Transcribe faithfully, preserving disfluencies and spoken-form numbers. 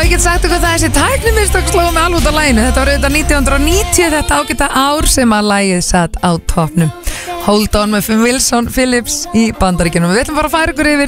ég get sagt ykkur það þessi tæknimistök slóðu mig alveg út á laginu. Þetta var auðvitað nítján hundruð og níutíu, þetta ágæta ár sem að lagið satt á toppnum. Hold on með Wilson Phillips í Bandaríkjunum. Við ætlum bara að færa ykkur yfir